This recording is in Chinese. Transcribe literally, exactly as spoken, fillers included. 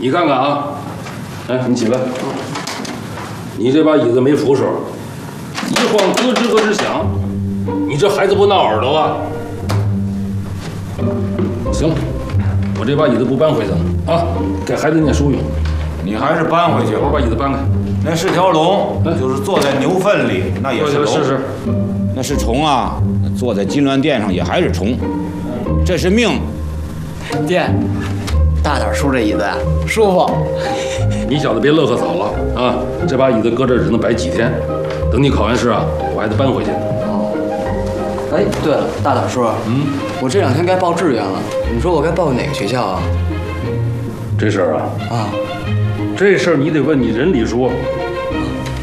你看看啊，哎，你起来。你这把椅子没扶手，一晃咯吱咯吱响，你这孩子不闹耳朵啊？行了，我这把椅子不搬回去了啊，给孩子念书用。 你还是搬回去吧。 我把椅子搬开。 那是条龙，就是坐在牛粪里，那也是龙。 试试。 那是虫啊，坐在金銮殿上也还是虫。这是命。 爹，大胆叔这椅子呀，舒服。 你小子别乐呵早了啊！这把椅子搁这儿只能摆几天，等你考完试啊，我还得搬回去。 哦。哎，对了，大胆叔，嗯，我这两天该报志愿了，你说我该报哪个学校啊？ 这事儿啊， 啊， 这事儿你得问你人理叔。